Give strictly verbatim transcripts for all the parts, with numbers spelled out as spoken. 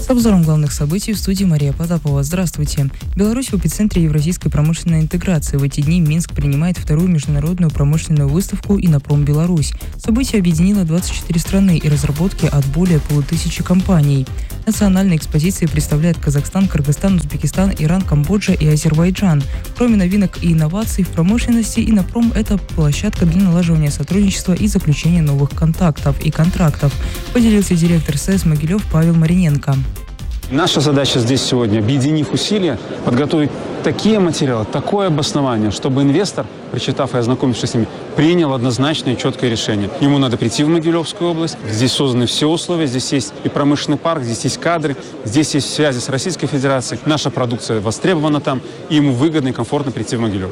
С обзором главных событий в студии Мария Потапова. Здравствуйте. Беларусь в эпицентре евразийской промышленной интеграции. В эти дни Минск принимает вторую международную промышленную выставку «Инопром Беларусь». Событие объединило двадцать четыре страны и разработки от более полутысячи компаний. Национальные экспозиции представляют Казахстан, Кыргызстан, Узбекистан, Иран, Камбоджа и Азербайджан. Кроме новинок и инноваций в промышленности, Инопром – это площадка для налаживания сотрудничества и заключения новых контактов и контрактов, поделился директор СЭС Могилев Павел Мариненко. Наша задача здесь сегодня, объединив усилия, подготовить такие материалы, такое обоснование, чтобы инвестор, прочитав и ознакомившись с ними, принял однозначное и четкое решение. Ему надо прийти в Могилевскую область, здесь созданы все условия, здесь есть и промышленный парк, здесь есть кадры, здесь есть связи с Российской Федерацией, наша продукция востребована там, и ему выгодно и комфортно прийти в Могилев.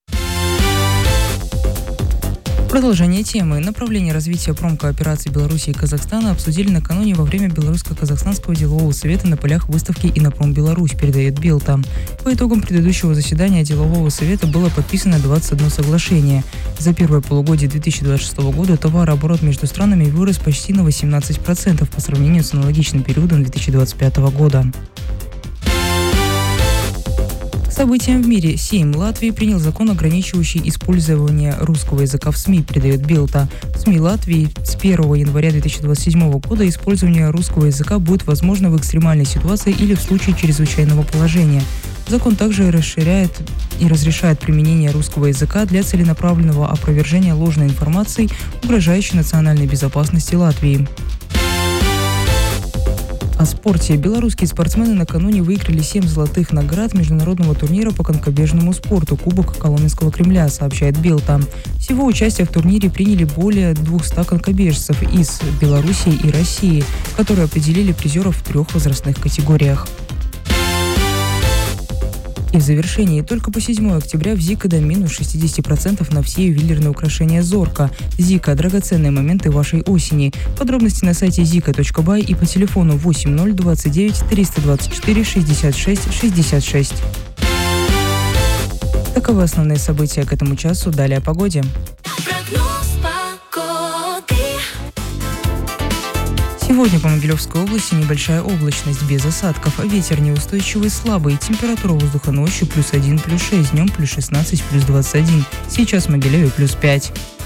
Продолжение темы. Направление развития промкоопераций Беларуси и Казахстана обсудили накануне во время Белорусско-Казахстанского делового совета на полях выставки «Инопром Беларусь», передает Белта. По итогам предыдущего заседания делового совета было подписано двадцать одно соглашение. За первое полугодие две тысячи двадцать шестого года товарооборот между странами вырос почти на восемнадцать процентов по сравнению с аналогичным периодом две тысячи двадцать пятого года. Событиям в мире. Сейм Латвии принял закон, ограничивающий использование русского языка в СМИ, передает Белта. В СМИ Латвии с первого января две тысячи двадцать седьмого года использование русского языка будет возможно в экстремальной ситуации или в случае чрезвычайного положения. Закон также расширяет и разрешает применение русского языка для целенаправленного опровержения ложной информации, угрожающей национальной безопасности Латвии. О спорте. Белорусские спортсмены накануне выиграли семь золотых наград международного турнира по конькобежному спорту «Кубок Коломенского Кремля», сообщает Белта. Всего участие в турнире приняли более двухсот конькобежцев из Белоруссии и России, которые определили призеров в трех возрастных категориях. И в завершении, только по седьмого октября в Зика до минус шестьдесят процентов на все ювелирные украшения Зорка. Зика – драгоценные моменты вашей осени. Подробности на сайте зика точка бай и по телефону восемь ноль двадцать девять триста двадцать четыре шестьдесят шесть шестьдесят шесть. Таковы основные события к этому часу. Далее о погоде. Сегодня по Могилевской области небольшая облачность, без осадков. Ветер неустойчивый, слабый. Температура воздуха ночью плюс один, плюс шесть, днем плюс шестнадцать, плюс двадцать один. Сейчас в Могилеве плюс пять.